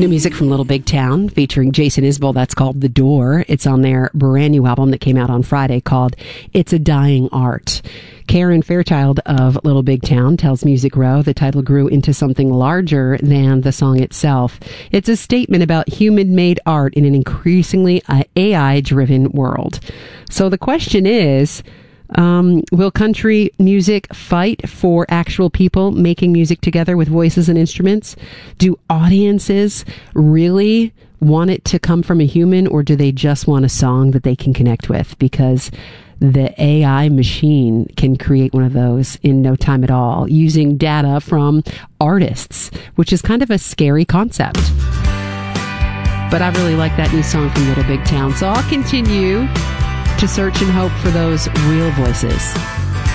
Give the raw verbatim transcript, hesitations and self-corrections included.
New music from Little Big Town featuring Jason Isbell. That's called The Door. It's on their brand new album that came out on Friday called It's a Dying Art. Karen Fairchild of Little Big Town tells Music Row the title grew into something larger than the song itself. It's a statement about human-made art in an increasingly A I-driven world. So the question is, Um, will country music fight for actual people making music together with voices and instruments? Do audiences really want it to come from a human, or do they just want a song that they can connect with? Because the A I machine can create one of those in no time at all, using data from artists, which is kind of a scary concept. But I really like that new song from Little Big Town, so I'll continue to search and hope for those real voices.